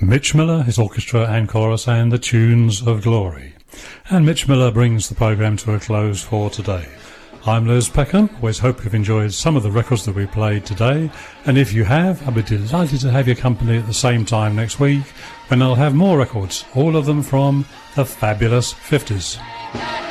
Mitch Miller, his orchestra and chorus, and the Tunes of Glory. And Mitch Miller brings the programme to a close for today. I'm Lewis Peckham. Always hope you've enjoyed some of the records that we played today, and if you have, I'll be delighted to have your company at the same time next week when I'll have more records, all of them from the fabulous 50s.